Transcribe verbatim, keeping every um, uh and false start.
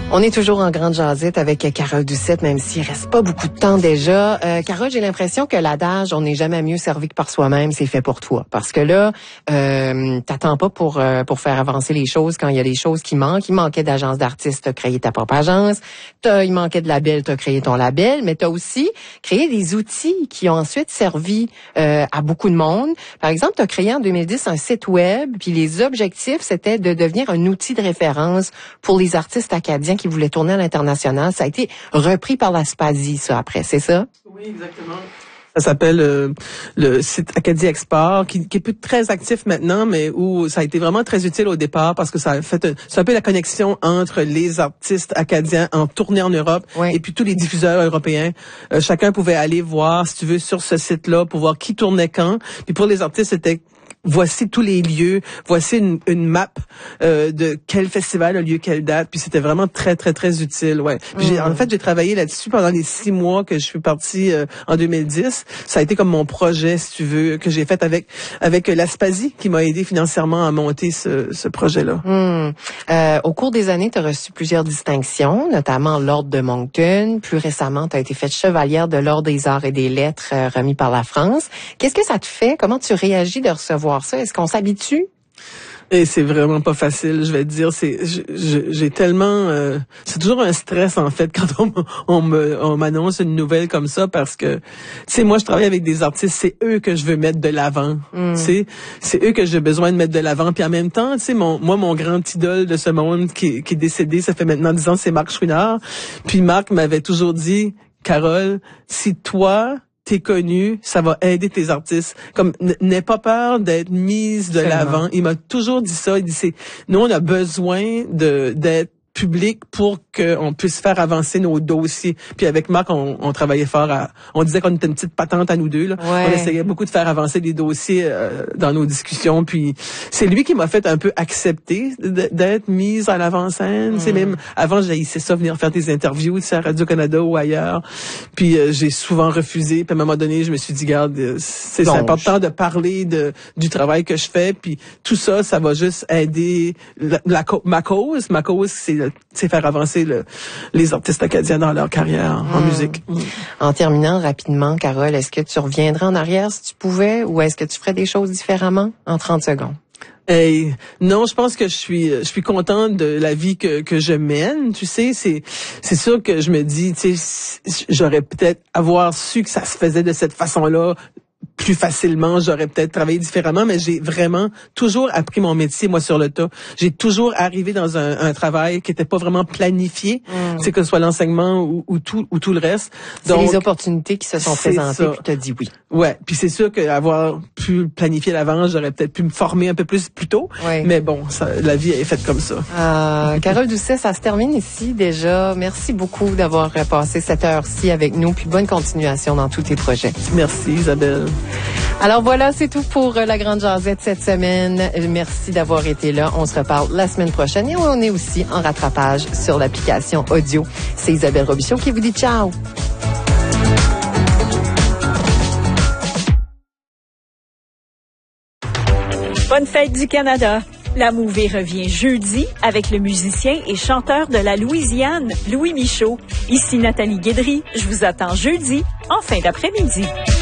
On est toujours en grande jasette avec Carole Doucette, même s'il reste pas beaucoup de temps déjà. Euh, Carole, j'ai l'impression que l'adage « on n'est jamais mieux servi que par soi-même », c'est fait pour toi. Parce que là, euh, t'attends pas pour euh, pour faire avancer les choses quand il y a des choses qui manquent. Il manquait d'agence d'artistes, t'as créé ta propre agence. T'as, il manquait de label, t'as créé ton label. Mais t'as aussi créé des outils qui ont ensuite servi euh, à beaucoup de monde. Par exemple, t'as créé en deux mille dix un site web, puis les objectifs, c'était de devenir un outil de référence pour les artistes acadiens qui voulaient tourner à l'international. Ça a été repris par la Spasie, ça, après, c'est ça? Oui, exactement. Ça s'appelle euh, le site Acadie Export, qui, qui est plus très actif maintenant, mais où ça a été vraiment très utile au départ parce que ça a fait, c'est un peu la connexion entre les artistes acadiens en tournée en Europe oui. et puis tous les diffuseurs européens. Euh, chacun pouvait aller voir, si tu veux, sur ce site-là pour voir qui tournait quand. Puis pour les artistes, c'était voici tous les lieux, voici une, une map euh, de quel festival a lieu, quelle date, puis c'était vraiment très, très, très utile, ouais. Puis j'ai, en fait, j'ai travaillé là-dessus pendant les six mois que je suis partie euh, en deux mille dix. Ça a été comme mon projet, si tu veux, que j'ai fait avec avec l'Aspasie, qui m'a aidé financièrement à monter ce, ce projet-là. Mmh. Euh, au cours des années, tu as reçu plusieurs distinctions, notamment l'Ordre de Moncton. Plus récemment, tu as été faite chevalière de l'Ordre des Arts et des Lettres euh, remis par la France. Qu'est-ce que ça te fait? Comment tu réagis de recevoir ça? Est-ce qu'on s'habitue? Et c'est vraiment pas facile, je vais te dire. C'est, j'ai tellement, euh, c'est toujours un stress en fait quand on, on me, on m'annonce une nouvelle comme ça parce que, tu sais, moi je travaille avec des artistes, c'est eux que je veux mettre de l'avant. Mm. Tu sais, c'est eux que j'ai besoin de mettre de l'avant. Puis en même temps, tu sais, mon, moi mon grand idole de ce monde qui, qui est décédé, ça fait maintenant dix ans, c'est Marc Chouinard. Puis Marc m'avait toujours dit, Carole, si toi t'es connu, ça va aider tes artistes. Comme, n'aie pas peur d'être mise de l'avant. Il m'a toujours dit ça. Il dit, c'est, nous, on a besoin de, d'être public pour qu'on puisse faire avancer nos dossiers. Puis avec Marc, on, on travaillait fort à... On disait qu'on était une petite patente à nous deux. Là. Ouais. On essayait beaucoup de faire avancer des dossiers euh, dans nos discussions. Puis c'est lui qui m'a fait un peu accepter d'être mise à l'avant-scène. Mm. C'est même avant, j'haïssais ça, venir faire des interviews à Radio-Canada ou ailleurs. Puis euh, j'ai souvent refusé. Puis à un moment donné, je me suis dit, garde, c'est, c'est important de parler de du travail que je fais. Puis tout ça, ça va juste aider la, la, ma cause. Ma cause, c'est c'est faire avancer le, les artistes acadiens dans leur carrière en mmh. musique. Mmh. En terminant rapidement, Carole, est-ce que tu reviendrais en arrière si tu pouvais ou est-ce que tu ferais des choses différemment en trente secondes? Hey, non, je pense que je suis je suis contente de la vie que que je mène, tu sais, c'est c'est sûr que je me dis, tu sais, j'aurais peut-être avoir su que ça se faisait de cette façon-là plus facilement, j'aurais peut-être travaillé différemment, mais j'ai vraiment toujours appris mon métier, moi, sur le tas. J'ai toujours arrivé dans un, un travail qui était pas vraiment planifié, mm. c'est que ce soit l'enseignement ou, ou tout ou tout le reste. Donc, c'est les opportunités qui se sont présentées, puis tu as dit oui. Ouais, puis c'est sûr qu'avoir pu planifier l'avance, j'aurais peut-être pu me former un peu plus plus tôt, oui. mais bon, ça, la vie est faite comme ça. Euh, Carole Doucet, ça se termine ici déjà. Merci beaucoup d'avoir passé cette heure-ci avec nous, puis bonne continuation dans tous tes projets. Merci Isabelle. Alors voilà, c'est tout pour la Grande Jasette cette semaine. Merci d'avoir été là. On se reparle la semaine prochaine et on est aussi en rattrapage sur l'application audio. C'est Isabelle Robichaud qui vous dit ciao. Bonne fête du Canada. La Mouvée revient jeudi avec le musicien et chanteur de la Louisiane, Louis Michaud. Ici Nathalie Guédry. Je vous attends jeudi en fin d'après-midi.